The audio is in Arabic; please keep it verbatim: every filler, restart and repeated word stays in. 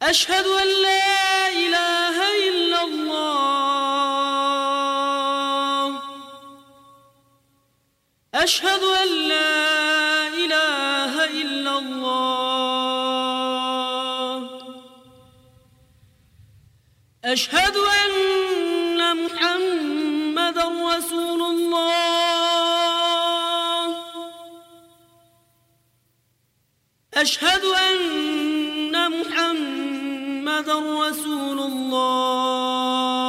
أشهد أن لا إله إلا الله أشهد أن لا إله إلا الله أشهد أن محمدا رسول الله أشهد أن محمدا رسول الله